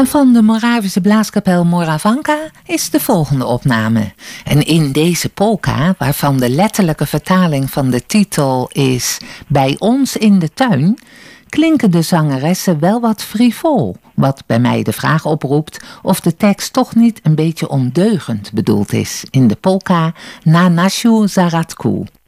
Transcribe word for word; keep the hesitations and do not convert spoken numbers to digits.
En van de Moravische blaaskapel Moravanka is de volgende opname. En in deze polka, waarvan de letterlijke vertaling van de titel is Bij ons in de tuin, klinken de zangeressen wel wat frivol. Wat bij mij de vraag oproept of de tekst toch niet een beetje ondeugend bedoeld is in de polka Na naszą Zaradku.